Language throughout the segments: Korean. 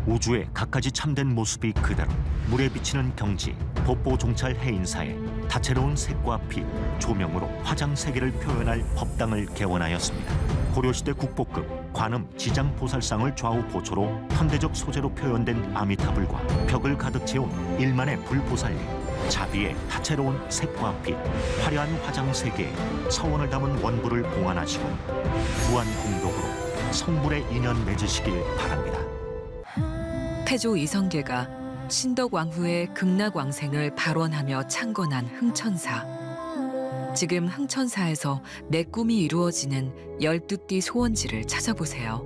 우주의 갖가지 참된 모습이 그대로 물에 비치는 경지, 법보 종찰 해인사에 다채로운 색과 빛, 조명으로 화장 세계를 표현할 법당을 개원하였습니다. 고려시대 국보급 관음 지장보살상을 좌우 보초로 현대적 소재로 표현된 아미타불과 벽을 가득 채운 일만의 불보살님, 자비의 다채로운 색과 빛, 화려한 화장 세계에 서원을 담은 원부를 봉안하시고 무한공덕으로 성불의 인연 맺으시길 바랍니다. 태조 이성계가 신덕왕후의 극락왕생을 발원하며 창건한 흥천사. 지금 흥천사에서 내 꿈이 이루어지는 12띠 소원지를 찾아보세요.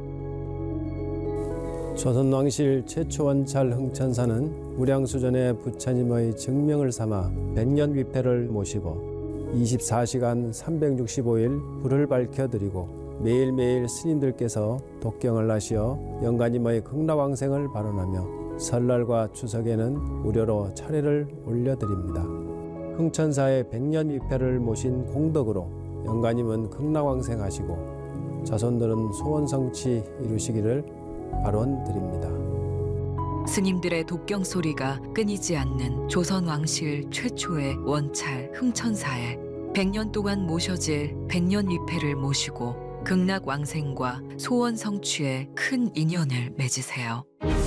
조선왕실 최초 원찰 흥천사는 무량수전의 부처님의 증명을 삼아 백년위패를 모시고 24시간 365일 불을 밝혀드리고 매일매일 스님들께서 독경을 하시어 영가님의 극락왕생을 발언하며 설날과 추석에는 무료로 차례를 올려드립니다. 흥천사의 백년위패를 모신 공덕으로 영가님은 극락왕생하시고 자손들은 소원성취 이루시기를 발언드립니다. 스님들의 독경 소리가 끊이지 않는 조선왕실 최초의 원찰 흥천사에 100년 동안 모셔질 백년위패를 모시고 극락왕생과 소원 성취에 큰 인연을 맺으세요.